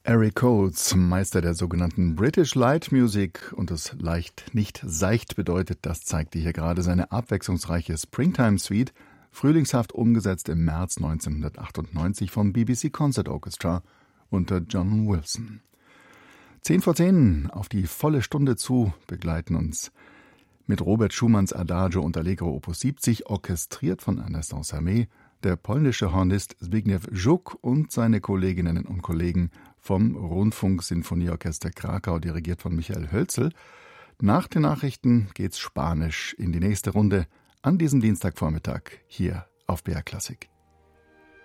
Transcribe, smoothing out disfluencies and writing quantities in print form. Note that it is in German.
Eric Coates, Meister der sogenannten British Light Music, und das leicht nicht seicht bedeutet, das zeigte hier gerade seine abwechslungsreiche Springtime Suite, frühlingshaft umgesetzt im März 1998 vom BBC Concert Orchestra unter John Wilson. 10:10 auf die volle Stunde zu begleiten uns mit Robert Schumanns Adagio und Allegro Opus 70, orchestriert von Ernest Samé, der polnische Hornist Zbigniew Żuk und seine Kolleginnen und Kollegen vom Rundfunk-Sinfonieorchester Krakau, dirigiert von Michael Hölzel. Nach den Nachrichten geht's spanisch in die nächste Runde an diesem Dienstagvormittag hier auf BR Klassik.